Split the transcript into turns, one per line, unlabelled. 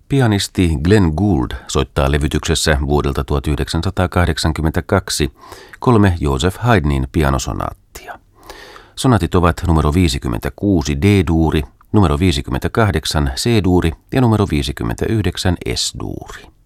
Pianisti Glenn Gould soittaa levytyksessä vuodelta 1982 3 Joseph Haydnin pianosonaattia. Sonaatit ovat numero 56 D-duuri, numero 58 C-duuri ja numero 59 S-duuri.